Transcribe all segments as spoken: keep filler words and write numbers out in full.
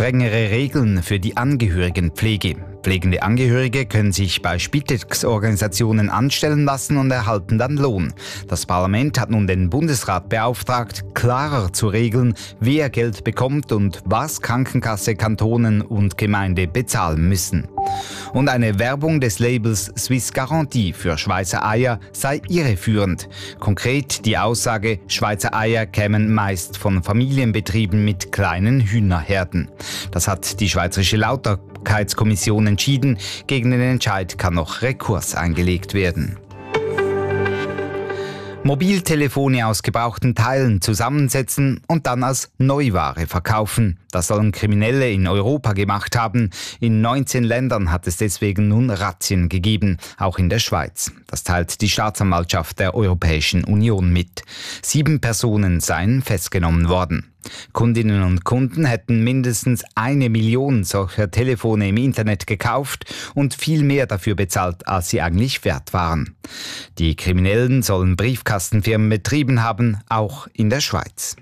strengere Regeln für die Angehörigenpflege. Pflegende Angehörige können sich bei Spitex-Organisationen anstellen lassen und erhalten dann Lohn. Das Parlament hat nun den Bundesrat beauftragt, klarer zu regeln, wer Geld bekommt und was Krankenkasse, Kantonen und Gemeinde bezahlen müssen. Und eine Werbung des Labels Swiss Garantie für Schweizer Eier sei irreführend. Konkret die Aussage, Schweizer Eier kämen meist von Familienbetrieben mit kleinen Hühnerherden. Das hat die Schweizerische Lauterkeitskommission entschieden. Gegen den Entscheid kann noch Rekurs eingelegt werden. Mobiltelefone aus gebrauchten Teilen zusammensetzen und dann als Neuware verkaufen. Das sollen Kriminelle in Europa gemacht haben. In neunzehn Ländern hat es deswegen nun Razzien gegeben, auch in der Schweiz. Das teilt die Staatsanwaltschaft der Europäischen Union mit. Sieben Personen seien festgenommen worden. Kundinnen und Kunden hätten mindestens eine Million solcher Telefone im Internet gekauft und viel mehr dafür bezahlt, als sie eigentlich wert waren. Die Kriminellen sollen Briefkastenfirmen betrieben haben, auch in der Schweiz.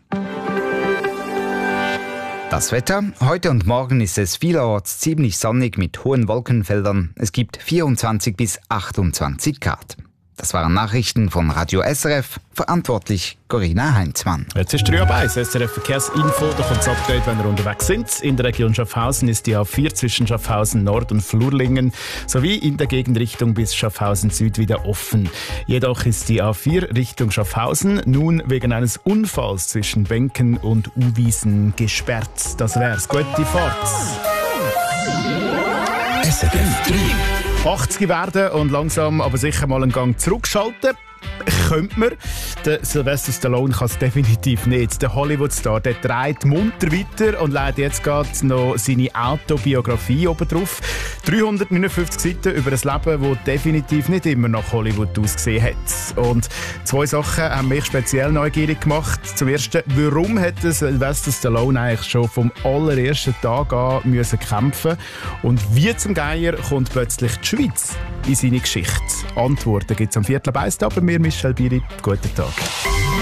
Das Wetter. Heute und morgen ist es vielerorts ziemlich sonnig mit hohen Wolkenfeldern. Es gibt vierundzwanzig bis achtundzwanzig Grad. Das waren Nachrichten von Radio S R F, verantwortlich Corinna Heinzmann. Jetzt ist drei Uhr eins, S R F Verkehrsinfo, da kommt das Update, wenn wir unterwegs sind. In der Region Schaffhausen ist die A vier zwischen Schaffhausen Nord und Flurlingen sowie in der Gegenrichtung bis Schaffhausen Süd wieder offen. Jedoch ist die A vier Richtung Schaffhausen nun wegen eines Unfalls zwischen Benken und Uwiesen gesperrt. Das wär's. Gute Fahrt. S R F drei. achtzig werden und langsam aber sicher mal einen Gang zurückschalten. Könnte man. Der Sylvester Stallone kann es definitiv nicht. Der Hollywood-Star, der dreht munter weiter und leitet jetzt gerade noch seine Autobiografie oben drauf. dreihundertneunundfünfzig Seiten über ein Leben, das definitiv nicht immer nach Hollywood ausgesehen hat. Und zwei Sachen haben mich speziell neugierig gemacht. Zum Ersten, warum hätte Sylvester Stallone eigentlich schon vom allerersten Tag an müssen kämpfen? Und wie zum Geier kommt plötzlich die Schweiz in seine Geschichte? Antworten gibt es am Viertel ab eins, aber mir Michel Biri. Guten Tag.